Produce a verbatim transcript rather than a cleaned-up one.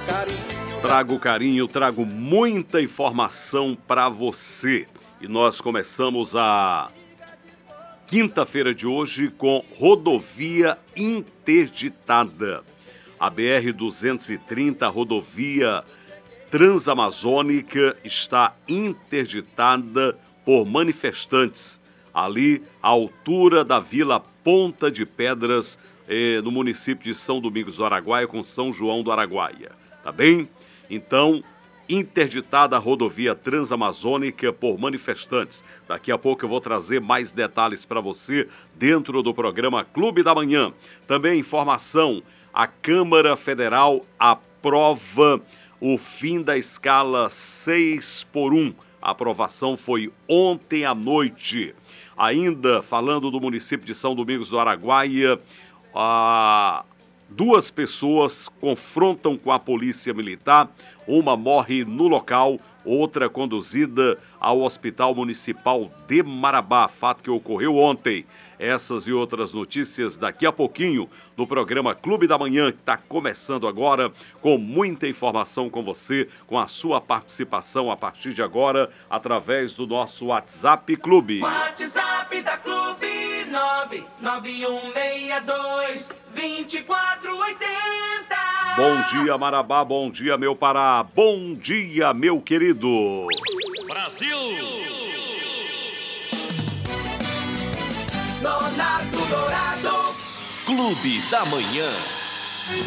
carinho. Trago carinho, trago muita informação para você. E nós começamos a quinta-feira de hoje com rodovia interditada. A B R duzentos e trinta, a rodovia transamazônica, está interditada por manifestantes ali à altura da Vila Ponta de Pedras, eh, no município de São Domingos do Araguaia, com São João do Araguaia. Tá bem? Então, interditada a rodovia transamazônica por manifestantes. Daqui a pouco eu vou trazer mais detalhes para você dentro do programa Clube da Manhã. Também informação, a Câmara Federal aprova o fim da escala seis por um. A aprovação foi ontem à noite. Ainda falando do município de São Domingos do Araguaia, a... duas pessoas confrontam com a polícia militar, uma morre no local, outra conduzida ao Hospital Municipal de Marabá, fato que ocorreu ontem. Essas e outras notícias daqui a pouquinho no programa Clube da Manhã, que está começando agora, com muita informação com você, com a sua participação a partir de agora, através do nosso WhatsApp Clube. WhatsApp da Clube nove nove um seis dois, dois quatro oito zero. Bom dia, Marabá, bom dia, meu Pará, bom dia, meu querido. Brasil! Dourado. Clube da Manhã.